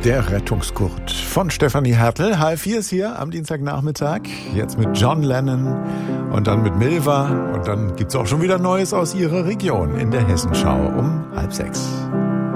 Der Rettungskurt von Stefanie Hertel. H4 ist hier am Dienstagnachmittag. Jetzt mit John Lennon und dann mit Milva. Und dann gibt's auch schon wieder Neues aus ihrer Region in der Hessenschau um 5:30.